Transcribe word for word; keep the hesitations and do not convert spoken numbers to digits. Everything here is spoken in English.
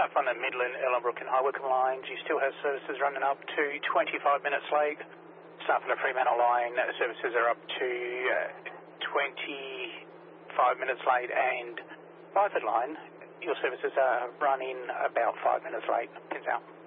Staff on the Midland, Ellenbrook and High Wycombe lines, you still have services running up to twenty-five minutes late. Staff on the Fremantle line, services are up to uh, twenty-five minutes late, and Byford line, your services are running about five minutes late. Pins out.